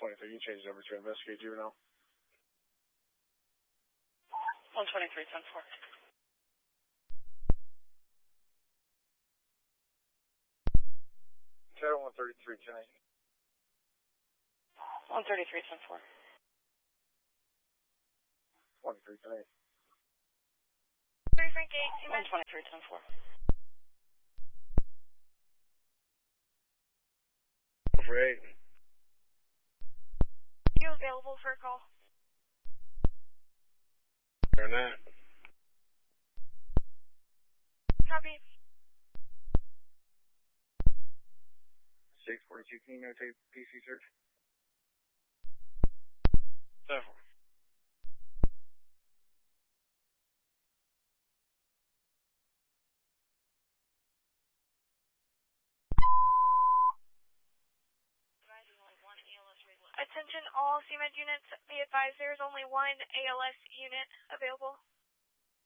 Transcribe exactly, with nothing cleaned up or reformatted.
twenty-three, you changed over to investigate juvenile. one twenty-three, ten four. Shadow one thirty-three, ten eight. one thirty-three, ten four. twenty-three, ten eight. three Frank eight, one twenty-three, ten four. For eight. You available for a call? Or not. Copy. six forty-two, can you notate P C search? Several. Attention all C M E D units, be advised there is only one A L S unit available.